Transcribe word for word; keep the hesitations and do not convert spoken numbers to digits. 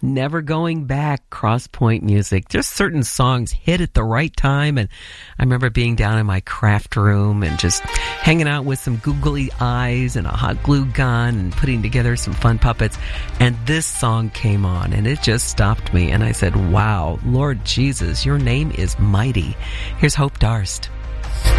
Never Going Back, Cross Point Music. Just certain songs hit at the right time. And I remember being down in my craft room and just hanging out with some googly eyes and a hot glue gun and putting together some fun puppets. And this song came on and it just stopped me. And I said, wow, Lord Jesus, your name is mighty. Here's Hope Darst.